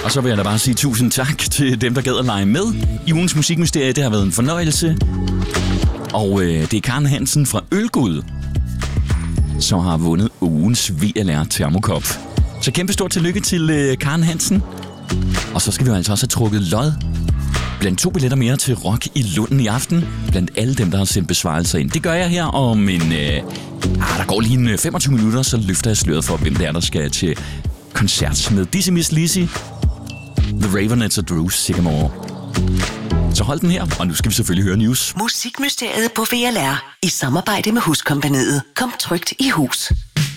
Og så vil jeg da bare sige tusind tak til dem, der gad at lege med i ugens musikmysterie. Det har været en fornøjelse. Og det er Karen Hansen fra Ølgud, som har vundet ugens VLR Termokop. Så kæmpe stort tillykke til Karen Hansen. Og så skal vi jo altså også have trukket lod blandt 2 billetter mere til Rock i Lunden i aften. Blandt alle dem, der har sendt besvarelser ind. Det gør jeg her om der går lige en 25 minutter, så løfter jeg sløret for, hvem det er, der skal til koncert med Dizzy Miss Lizzy, The Ravenettes og Drew Sycamore. Så hold den her, og nu skal vi selvfølgelig høre news. Musikmysteriet på VLR i samarbejde med Huskompagniet. Kom trygt i hus.